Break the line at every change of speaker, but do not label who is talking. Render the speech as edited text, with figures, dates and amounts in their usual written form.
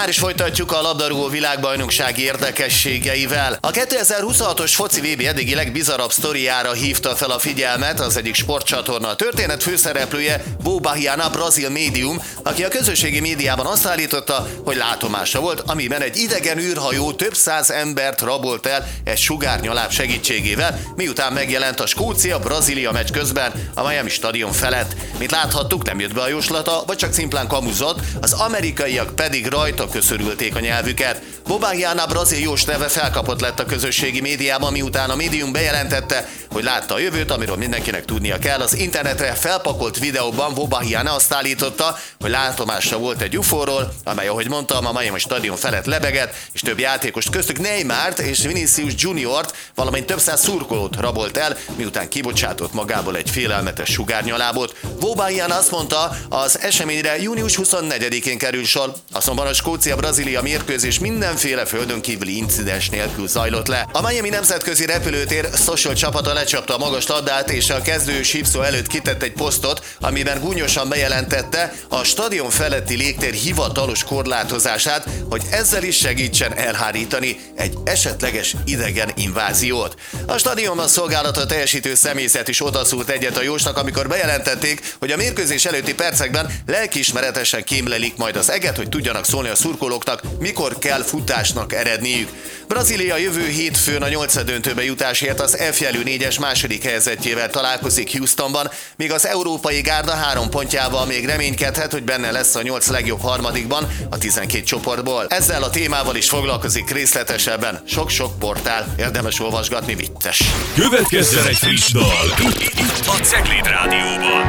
Már is folytatjuk a labdarúgó világbajnokság érdekességeivel. A 2026-os foci VB eddigi legbizarabb sztoriára hívta fel a figyelmet az egyik sportcsatorna. A történet főszereplője Bo Bahiana, brazil médium, aki a közösségi médiában azt állította, hogy látomása volt, amiben egy idegen űrhajó több száz embert rabolt el egy sugárnyaláb segítségével, miután megjelent a Skócia-Brazília meccs közben a Miami stadion felett. Mint láthattuk, nem jött be a jóslata, vagy csak szimplán kamuzott, az amerikaiak pedig rajta köszörülték a nyelvüket. Bo Bahiana braziliós neve felkapott lett a közösségi médiában, miután a médium bejelentette, hogy látta a jövőt, amiről mindenkinek tudnia kell. Az internetre felpakolt videóban Bo Bahiana azt állította, hogy látomása volt egy UFO-ról, amely, ahogy mondtam, a Miami stadion felett lebegett, és több játékost, köztük Neymart és Vinicius Juniort, valamint több száz szurkolót rabolt el, miután kibocsátott magából egy félelmetes sugárnyalábot. Bo Bahiana azt mondta, az eseményre június 24-én kerül sor, azonban a Skócia-Brazília mérkőzés mindenféle földön kívüli incidens nélkül zajlott le. A Miami nemzetközi repülőtér social csapata lecsapta a magas labdát, és a kezdő sípszó előtt kitett egy posztot, amiben gúnyosan bejelentette a stadion feletti légtér hivatalos korlátozását, hogy ezzel is segítsen elhárítani egy esetleges idegen inváziót. A stadionban szolgálatot teljesítő személyzet is odaszúrt egyet a jósnak, amikor bejelentették, hogy a mérkőzés előtti percekben lelkiismeretesen kémlelik majd az eget, hogy tudjanak szólni a szurkolóknak, mikor kell futásnak eredniük. Brazília jövő hétfőn a nyolcaddöntőbe jutásért az F-jelű 4-es második helyezettjével találkozik Houstonban, míg az európai gárda 3 pontjával még reménykedhet, hogy benne lesz a 8 legjobb harmadikban a 12 csoportból. Ezzel a témával is foglalkozik részletesebben sok-sok portál, érdemes olvasgatni, vicces.
Következzen egy friss dal itt a Cegléd Rádióban.